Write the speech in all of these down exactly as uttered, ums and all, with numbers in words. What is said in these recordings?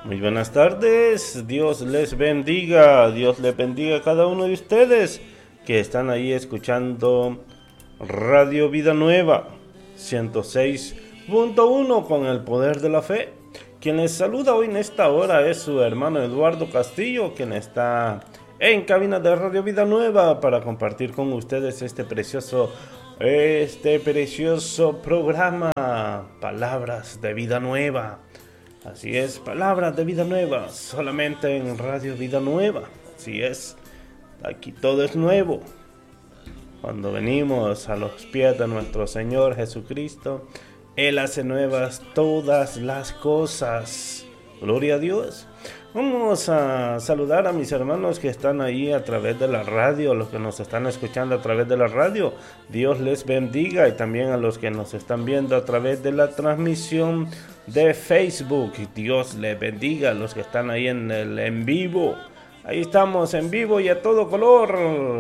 Muy buenas tardes, Dios les bendiga, Dios les bendiga a cada uno de ustedes que están ahí escuchando Radio Vida Nueva ciento seis punto uno con el poder de la fe. Quien les saluda hoy en esta hora es su hermano Eduardo Castillo, quien está en cabina de Radio Vida Nueva para compartir con ustedes este precioso, este precioso programa, Palabras de Vida Nueva. Así es, Palabras de Vida Nueva, solamente en Radio Vida Nueva. Así es, aquí todo es nuevo. Cuando venimos a los pies de nuestro Señor Jesucristo, Él hace nuevas todas las cosas. Gloria a Dios. Vamos a saludar a mis hermanos que están ahí a través de la radio, los que nos están escuchando a través de la radio. Dios les bendiga, y también a los que nos están viendo a través de la transmisión de Facebook. Dios les bendiga a los que están ahí en el en vivo. Ahí estamos en vivo y a todo color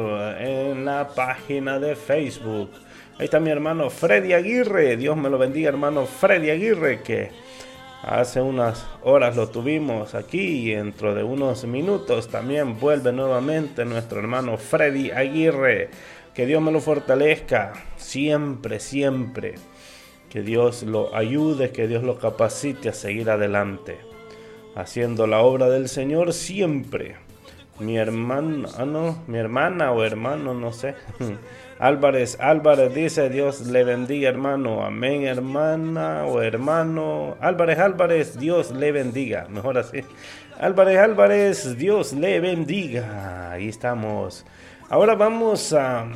en la página de Facebook. Ahí está mi hermano Freddy Aguirre. Dios me lo bendiga, hermano Freddy Aguirre, que hace unas horas lo tuvimos aquí, y dentro de unos minutos también vuelve nuevamente nuestro hermano Freddy Aguirre. Que Dios me lo fortalezca siempre, siempre. Que Dios lo ayude, que Dios lo capacite a seguir adelante, haciendo la obra del Señor siempre. Mi hermano, ah no, mi hermana o hermano, no sé. Álvarez, Álvarez dice, Dios le bendiga, hermano. Amén, hermana o hermano. Álvarez, Álvarez, Dios le bendiga. Mejor así. Álvarez, Álvarez, Dios le bendiga. Ahí estamos. Ahora vamos a,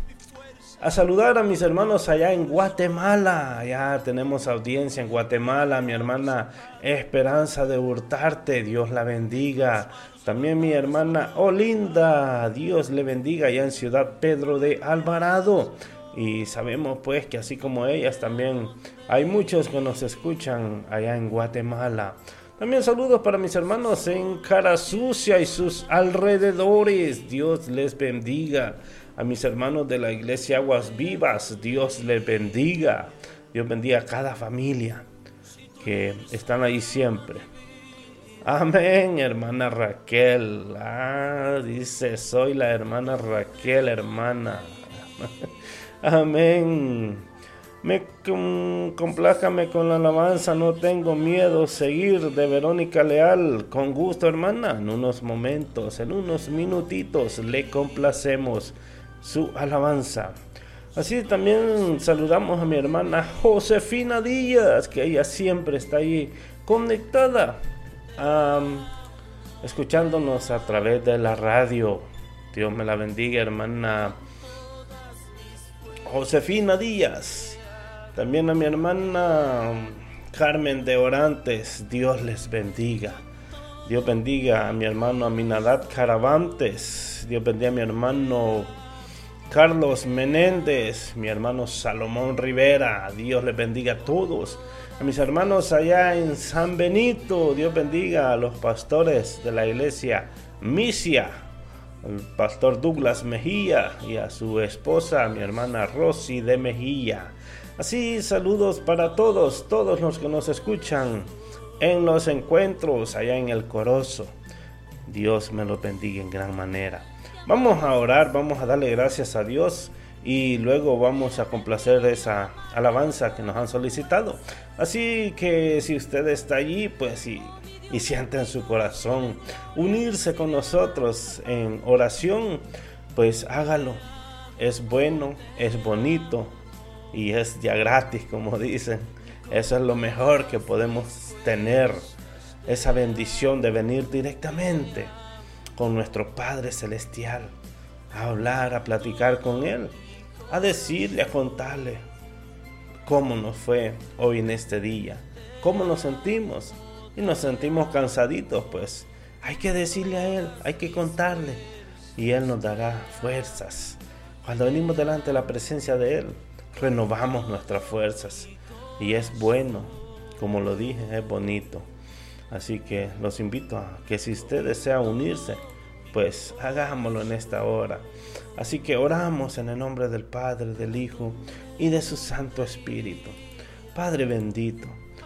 a saludar a mis hermanos allá en Guatemala. Ya tenemos audiencia en Guatemala. Mi hermana Esperanza de Hurtarte, Dios la bendiga. También mi hermana Olinda, Dios le bendiga, allá en Ciudad Pedro de Alvarado. Y sabemos pues que así como ellas también hay muchos que nos escuchan allá en Guatemala. También saludos para mis hermanos en Cara Sucia y sus alrededores. Dios les bendiga. A mis hermanos de la iglesia Aguas Vivas, Dios les bendiga. Dios bendiga a cada familia que están ahí siempre. Amén, hermana Raquel. Ah, dice, soy la hermana Raquel, hermana. Amén. Me com, complájame con la alabanza, no tengo miedo, seguir, de Verónica Leal. Con gusto, hermana. En unos momentos, en unos minutitos, le complacemos su alabanza. Así también saludamos a mi hermana Josefina Díaz, que ella siempre está ahí conectada, Um, escuchándonos a través de la radio. Dios me la bendiga, hermana Josefina Díaz. También a mi hermana Carmen de Orantes, Dios les bendiga. Dios bendiga a mi hermano Aminadad Caravantes. Dios bendiga a mi hermano Carlos Menéndez, mi hermano Salomón Rivera. Dios les bendiga a todos. A mis hermanos allá en San Benito, Dios bendiga a los pastores de la iglesia Misia, el pastor Douglas Mejía, y a su esposa, mi hermana Rosy de Mejía. Así, saludos para todos, todos los que nos escuchan en los encuentros allá en el Corozo. Dios me los bendiga en gran manera. Vamos a orar, vamos a darle gracias a Dios, y luego vamos a complacer esa alabanza que nos han solicitado. Así que si usted está allí, pues y, y siente en su corazón unirse con nosotros en oración, pues hágalo. Es bueno, es bonito y es ya gratis, como dicen. Eso es lo mejor que podemos tener, esa bendición de venir directamente con nuestro Padre Celestial, a hablar, a platicar con Él, a decirle, a contarle cómo nos fue hoy en este día, cómo nos sentimos. Y nos sentimos cansaditos, pues hay que decirle a Él, hay que contarle, y Él nos dará fuerzas. Cuando venimos delante de la presencia de Él, renovamos nuestras fuerzas, y es bueno, como lo dije, es bonito. Así que los invito a que si usted desea unirse, pues hagámoslo en esta hora. Así que oramos en el nombre del Padre, del Hijo y de su Santo Espíritu. Padre bendito,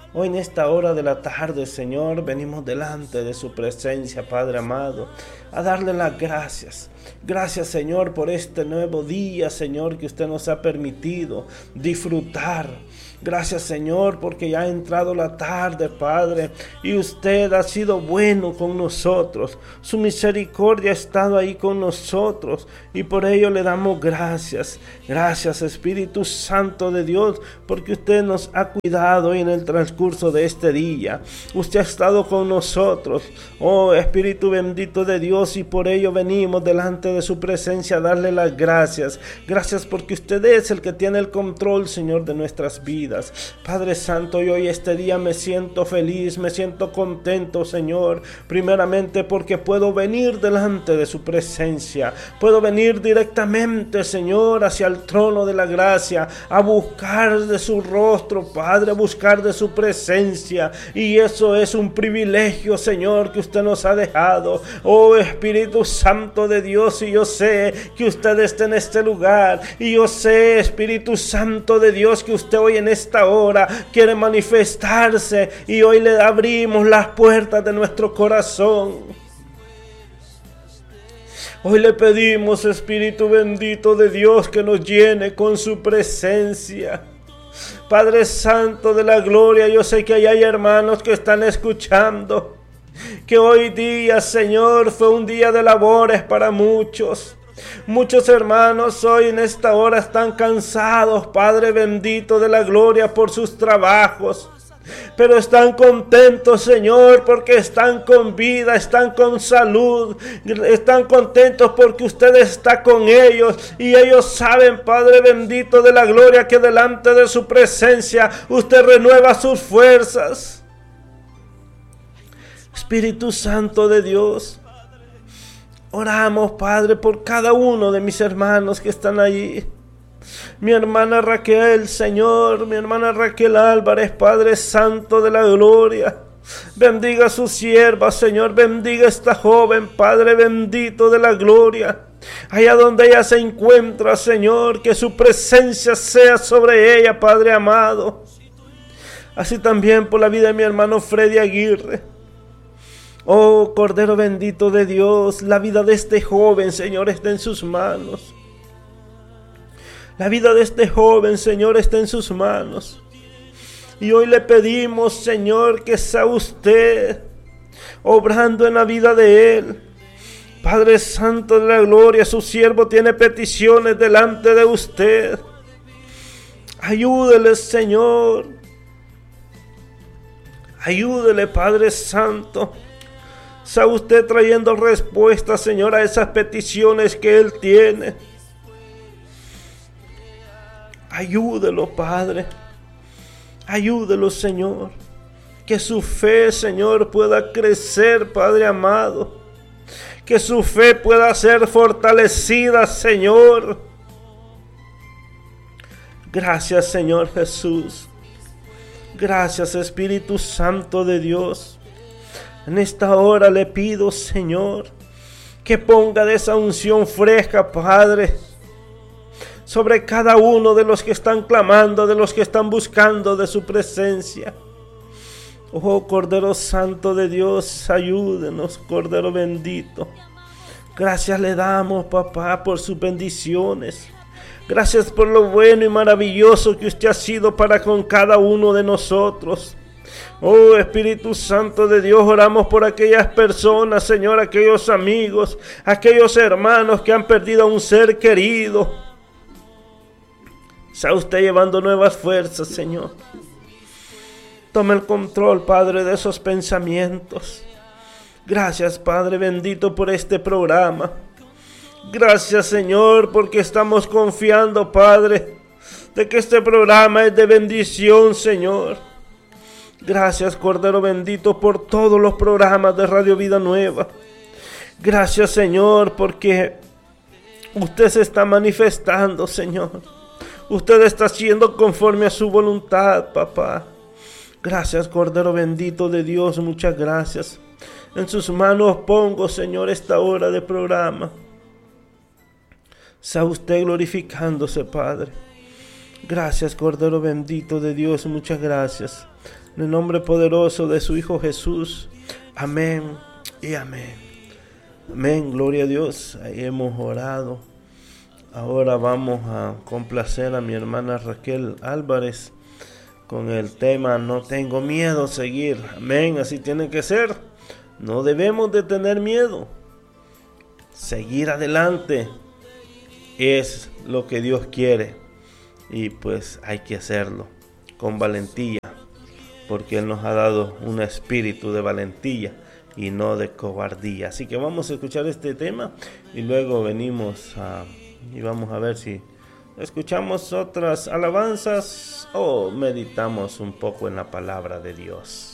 Hoy en esta hora de la tarde, Señor, venimos delante de su presencia, Padre amado, a darle las gracias. Gracias, Señor, por este nuevo día, Señor, que usted nos ha permitido disfrutar. Gracias, Señor, porque ya ha entrado la tarde, Padre, y usted ha sido bueno con nosotros. Su misericordia ha estado ahí con nosotros y por ello le damos gracias. Gracias, Espíritu Santo de Dios, porque usted nos ha cuidado en el transcurso de este día. Usted ha estado con nosotros, oh Espíritu bendito de Dios, y por ello venimos delante de su presencia a darle las gracias. Gracias porque usted es el que tiene el control, Señor, de nuestras vidas. Padre Santo, y hoy este día me siento feliz, me siento contento, Señor, primeramente porque puedo venir delante de su presencia, puedo venir directamente, Señor, hacia el trono de la gracia, a buscar de su rostro, Padre, a buscar de su presencia, y eso es un privilegio, Señor, que usted nos ha dejado. Oh Espíritu Santo de Dios, y yo sé que usted está en este lugar, y yo sé, Espíritu Santo de Dios, que usted hoy en este esta hora quiere manifestarse, y hoy le abrimos las puertas de nuestro corazón. Hoy le pedimos, Espíritu bendito de Dios, que nos llene con su presencia. Padre Santo de la gloria, yo sé que ahí hay hermanos que están escuchando, que hoy día, Señor, fue un día de labores para muchos. Muchos hermanos hoy en esta hora están cansados, Padre bendito de la gloria, por sus trabajos, pero están contentos, Señor, porque están con vida, están con salud, están contentos porque usted está con ellos, y ellos saben, Padre bendito de la gloria, que delante de su presencia usted renueva sus fuerzas. Espíritu Santo de Dios, oramos, Padre, por cada uno de mis hermanos que están allí. Mi hermana Raquel, Señor, mi hermana Raquel Álvarez, Padre Santo de la gloria. Bendiga a su sierva, Señor, bendiga a esta joven, Padre bendito de la gloria. Allá donde ella se encuentra, Señor, que su presencia sea sobre ella, Padre amado. Así también por la vida de mi hermano Freddy Aguirre. Oh Cordero bendito de Dios, la vida de este joven, Señor, está en sus manos. La vida de este joven, Señor, está en sus manos. Y hoy le pedimos, Señor, que sea usted obrando en la vida de él. Padre Santo de la gloria, su siervo tiene peticiones delante de usted. Ayúdele, Señor. Ayúdele, Padre Santo. Sea usted trayendo respuestas, Señor, a esas peticiones que él tiene. Ayúdelo, Padre. Ayúdelo, Señor. Que su fe, Señor, pueda crecer, Padre amado. Que su fe pueda ser fortalecida, Señor. Gracias, Señor Jesús. Gracias, Espíritu Santo de Dios. En esta hora le pido, Señor, que ponga de esa unción fresca, Padre, sobre cada uno de los que están clamando, de los que están buscando de su presencia. Oh Cordero Santo de Dios, ayúdenos, Cordero bendito. Gracias le damos, papá, por sus bendiciones. Gracias por lo bueno y maravilloso que usted ha sido para con cada uno de nosotros. Oh Espíritu Santo de Dios, oramos por aquellas personas, Señor, aquellos amigos, aquellos hermanos que han perdido a un ser querido. Sea usted llevando nuevas fuerzas, Señor. Toma el control, Padre, de esos pensamientos. Gracias, Padre bendito, por este programa. Gracias, Señor, porque estamos confiando, Padre, de que este programa es de bendición, Señor. Gracias, Cordero bendito, por todos los programas de Radio Vida Nueva. Gracias, Señor, porque usted se está manifestando, Señor. Usted está haciendo conforme a su voluntad, papá. Gracias, Cordero bendito de Dios, muchas gracias. En sus manos pongo, Señor, esta hora de programa. Sea usted glorificándose, Padre. Gracias, Cordero bendito de Dios, muchas gracias. En el nombre poderoso de su Hijo Jesús. Amén y amén. Amén, gloria a Dios. Ahí hemos orado. Ahora vamos a complacer a mi hermana Raquel Álvarez con el tema No tengo miedo a seguir. Amén, así tiene que ser. No debemos de tener miedo. Seguir adelante es lo que Dios quiere. Y pues hay que hacerlo con valentía. Porque Él nos ha dado un espíritu de valentía y no de cobardía. Así que vamos a escuchar este tema y luego venimos a, y vamos a ver si escuchamos otras alabanzas o meditamos un poco en la palabra de Dios.